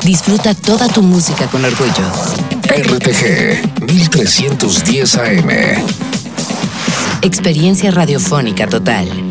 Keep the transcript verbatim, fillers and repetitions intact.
Disfruta toda tu música con orgullo. R T G mil trescientos diez A M. Experiencia radiofónica total.